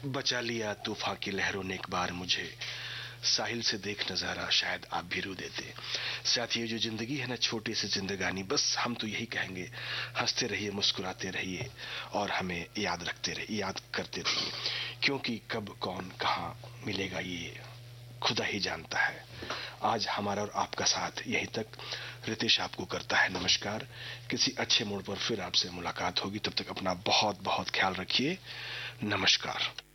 बचा लिया तूफान की लहरों ने एक बार मुझे, साहिल से देख नजारा शायद आप भी रू देते। साथ ये जो जिंदगी है ना, छोटी सी जिंदगानी, बस हम तो यही कहेंगे, हंसते रहिए, मुस्कुराते रहिए और हमें याद रखते रहिए, याद करते रहिए, क्योंकि कब कौन कहाँ मिलेगा ये खुदा ही जानता है। आज हमारा और आपका साथ यहीं तक। रितेश आपको करता है नमस्कार। किसी अच्छे मोड़ पर फिर आपसे मुलाकात होगी, तब तक अपना बहुत बहुत ख्याल रखिए। नमस्कार।